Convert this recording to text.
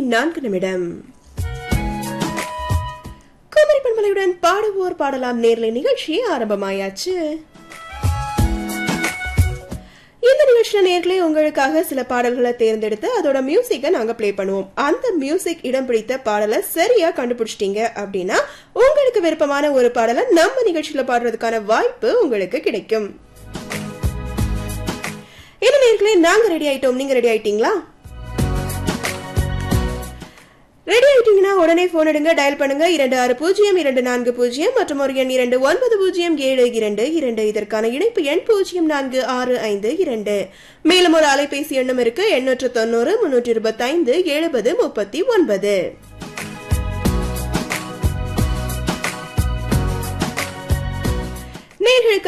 4 குமரி பண்பலையுடன் பாடுவோர் பாடலாம் நேர்லை நிகழ்ச்சி ஆரம்பமாயாச்சு. இந்த நிகழ்ச்சியில நேர்களே உங்களுக்காக சில பாடல்களை தேர்ந்தெடுத்து அதோட மியூசிக்கை நாங்க பிளே பண்ணுவோம். அந்த மியூசிக் இடம் பிடித்த பாடலை சரியா கண்டுபிடிச்சிட்டீங்க அப்படின்னா உங்களுக்கு விருப்பமான ஒரு பாடலை நம்ம நிகழ்ச்சியில பாடுறதுக்கான வாய்ப்பு உங்களுக்கு கிடைக்கும். என்ன நேர்களே, நாங்க ரெடி ஆயிட்டோம், நீங்க ரெடி ஆயிட்டீங்களா? ரெடி ஆயிட்டீங்கன்னா உடனே போன் எடுங்க, டயல் பண்ணுங்க 260240 மற்றும் ஒரு எண் 290722. இதற்கான இணைப்பு எண் 04652. மேலும் ஒரு அலைபேசி எண்ணும் இருக்கு 890 325 70 39. நேர்களுக்கு